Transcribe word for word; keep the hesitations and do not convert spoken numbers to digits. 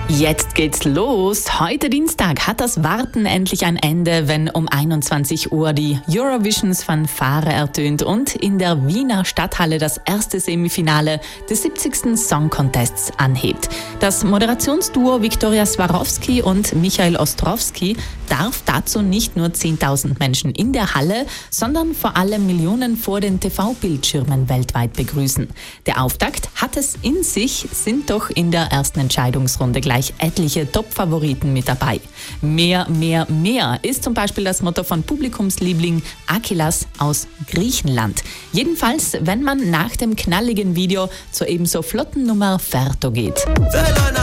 Jetzt geht's los. Heute Dienstag hat das Warten endlich ein Ende, wenn um einundzwanzig Uhr die Eurovisions Fanfare ertönt und in der Wiener Stadthalle das erste Semifinale des siebzigsten Song Contests anhebt. Das Moderationsduo Viktoria Swarovski und Michael Ostrowski darf dazu nicht nur zehntausend Menschen in der Halle, sondern vor allem Millionen vor den T V-Bildschirmen weltweit begrüßen. Der Auftakt hat es in sich, sind doch in der ersten Entscheidungsrunde gleich etliche Top-Favoriten mit dabei. Mehr, mehr, mehr ist zum Beispiel das Motto von Publikumsliebling Akilas aus Griechenland. Jedenfalls, wenn man nach dem knalligen Video zur ebenso flotten Nummer Ferto geht.